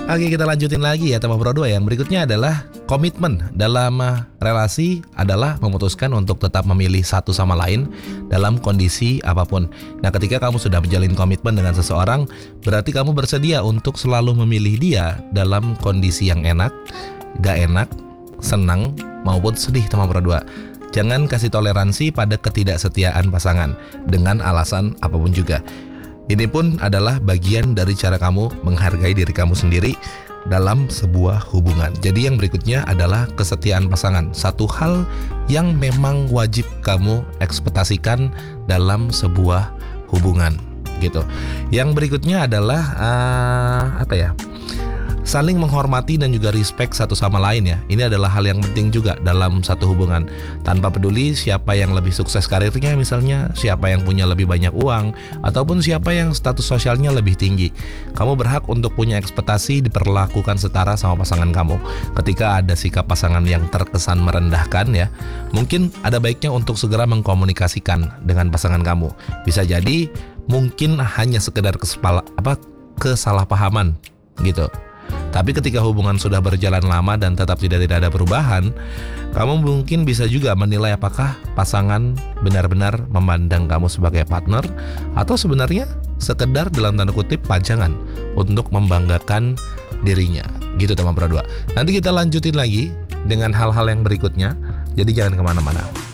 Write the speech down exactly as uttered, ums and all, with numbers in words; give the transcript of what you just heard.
Oke, kita lanjutin lagi ya tema Pro dua. Yang berikutnya adalah komitmen dalam uh, relasi adalah memutuskan untuk tetap memilih satu sama lain dalam kondisi apapun. Nah, ketika kamu sudah menjalin komitmen dengan seseorang, berarti kamu bersedia untuk selalu memilih dia dalam kondisi yang enak, gak enak, senang, maupun sedih tema Pro dua. Jangan kasih toleransi pada ketidaksetiaan pasangan dengan alasan apapun juga. Ini pun adalah bagian dari cara kamu menghargai diri kamu sendiri dalam sebuah hubungan. Jadi yang berikutnya adalah kesetiaan pasangan. Satu hal yang memang wajib kamu ekspektasikan dalam sebuah hubungan gitu. Yang berikutnya adalah uh, apa ya? Saling menghormati dan juga respect satu sama lain ya. Ini adalah hal yang penting juga dalam satu hubungan. Tanpa peduli siapa yang lebih sukses karirnya misalnya, siapa yang punya lebih banyak uang, ataupun siapa yang status sosialnya lebih tinggi. Kamu berhak untuk punya ekspektasi diperlakukan setara sama pasangan kamu. Ketika ada sikap pasangan yang terkesan merendahkan ya, mungkin ada baiknya untuk segera mengkomunikasikan dengan pasangan kamu. Bisa jadi mungkin hanya sekedar kesepala, apa, kesalahpahaman gitu. Tapi ketika hubungan sudah berjalan lama dan tetap tidak tidak ada perubahan, kamu mungkin bisa juga menilai apakah pasangan benar-benar memandang kamu sebagai partner atau sebenarnya sekedar dalam tanda kutip pajangan untuk membanggakan dirinya. Gitu teman Pro dua. Nanti kita lanjutin lagi dengan hal-hal yang berikutnya. Jadi jangan kemana-mana.